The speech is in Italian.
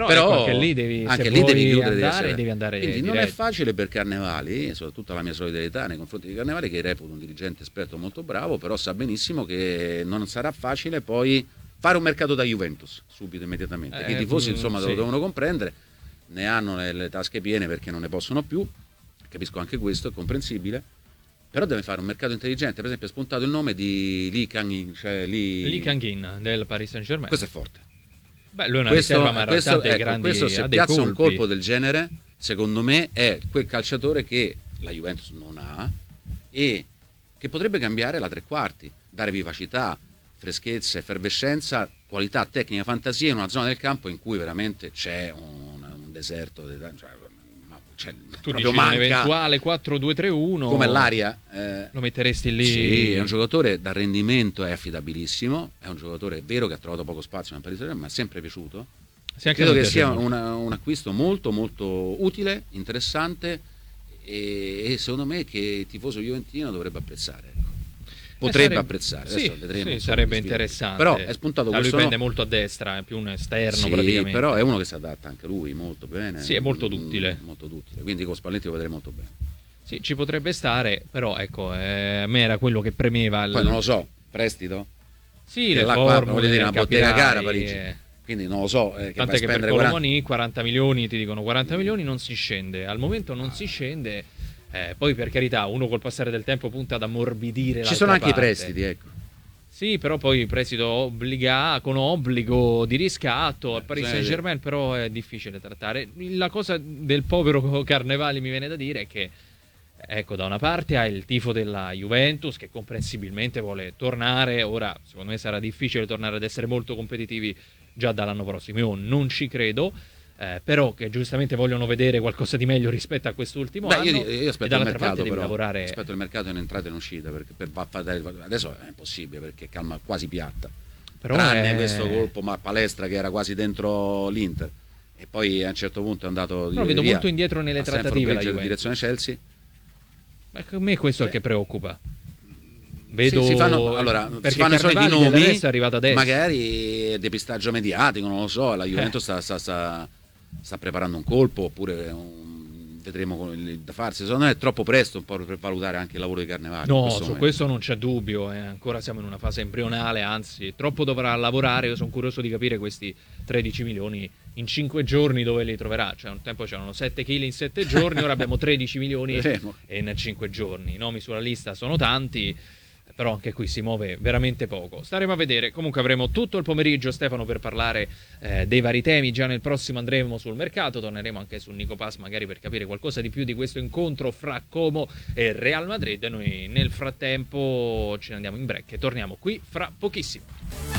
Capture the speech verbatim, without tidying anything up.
Però, Però ecco, anche lì devi, anche se lì devi vuoi chiudere, devi andare, essere- devi andare Quindi non diretto. è facile per Carnevali, soprattutto la mia solidarietà nei confronti di Carnevali, che reputo un dirigente esperto molto bravo, però sa benissimo che non sarà facile poi fare un mercato da Juventus subito, immediatamente. Eh, che i tifosi mm, insomma sì. lo devono comprendere, ne hanno le, le tasche piene perché non ne possono più, capisco anche questo, è comprensibile, però deve fare un mercato intelligente. Per esempio è spuntato il nome di Lee Kang-in, cioè Lee... Lee Kang-in del Paris Saint-Germain. Questo è forte. Beh, lui è una Questo, riserva, ma in questo, realtà ha dei ecco, grandi, questo se ha dei piazza colpi. un colpo del genere, secondo me è quel calciatore che la Juventus non ha e che potrebbe cambiare la tre quarti, dare vivacità, freschezza, effervescenza, qualità tecnica, fantasia in una zona del campo in cui veramente c'è un, un deserto, cioè, cioè, Tu proprio dici un manca, eventuale quattro due tre uno come l'aria. Eh, lo metteresti lì? sì, è un giocatore dal rendimento è affidabilissimo, è un giocatore, è vero che ha trovato poco spazio nel Paris Saint-Germain, ma è sempre piaciuto. Sì, anche Credo a me che piace sia molto. una- un acquisto molto molto utile, interessante e, e secondo me che il tifoso juventino dovrebbe apprezzare. ecco. Potrebbe sarebbe- apprezzare, sì, adesso vedremo. sì, insomma, sarebbe che sviluppo. interessante. Però è spuntato Ah, lui questo prende no- molto a destra, è più un esterno Sì, praticamente. però è uno che si adatta anche lui molto bene. Sì, è molto Mm, duttile. molto duttile. Quindi con Spalletti lo vedremo molto bene. Sì, ci potrebbe stare, però ecco, eh, a me era quello che premeva. il- Poi non lo so, prestito? Sì, Che le là qua, formule, voglio dire, una bottega capirai, cara Parigi. eh. Quindi non lo so, eh, che vai a Tant'è che per spendere quaranta... Colomani quaranta milioni ti dicono quaranta milioni non si scende, al momento non si scende, eh, poi per carità uno col passare del tempo punta ad ammorbidire Ci l'altra sono anche parte. i prestiti, ecco. Sì, però poi prestito obbliga, con obbligo di riscatto al Paris sì, Saint Germain, però è difficile trattare. La cosa del povero Carnevali mi viene da dire è che, ecco, da una parte ha il tifo della Juventus che comprensibilmente vuole tornare, ora secondo me sarà difficile tornare ad essere molto competitivi già dall'anno prossimo, io non ci credo, eh, però che giustamente vogliono vedere qualcosa di meglio rispetto a quest'ultimo Beh, anno. io, io e aspetto il dall'altra parte mercato, devi però. lavorare. Aspetto il mercato in entrata e in uscita, perché per va- fare- adesso è impossibile perché calma quasi piatta. Però Tranne è- questo colpo ma palestra che era quasi dentro l'Inter e poi a un certo punto è andato Però di vedo via molto indietro nelle a Stamford trattative la Bridge in Juventus. direzione Chelsea. Ma a me questo è il che preoccupa. Vedo Sì, si fanno, allora, perché si fanno i soliti Carnevali del nomi, resto è arrivato adesso. magari depistaggio mediatico, non lo so, la Juventus sta, sta, sta, sta preparando un colpo oppure un- vedremo con il- da farsi. Secondo me è troppo presto un po' per valutare anche il lavoro di Carnevali. in No, questo su momento. questo non c'è dubbio, eh. Ancora siamo in una fase embrionale, anzi, troppo dovrà lavorare. Io sono curioso di capire questi tredici milioni in cinque giorni dove li troverà. Cioè, un tempo c'erano sette chili in sette giorni, ora abbiamo tredici milioni Vedremo. in cinque giorni. I nomi sulla lista sono tanti, però anche qui si muove veramente poco. Staremo a vedere. Comunque avremo tutto il pomeriggio, Stefano, per parlare eh, dei vari temi. Già nel prossimo andremo sul mercato, torneremo anche su Nico Pass magari per capire qualcosa di più di questo incontro fra Como e Real Madrid. Noi nel frattempo ce ne andiamo in break e torniamo qui fra pochissimo.